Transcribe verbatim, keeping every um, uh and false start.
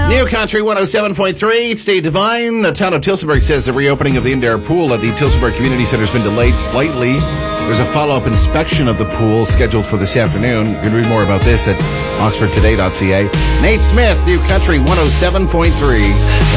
New Country one oh seven point three, State Divine. The town of Tillsonburg says the reopening of the indoor pool at the Tillsonburg Community Center has been delayed slightly. There's a follow-up inspection of the pool scheduled for this afternoon. You can read more about this at oxford today dot c a. Nate Smith, New Country one oh seven point three.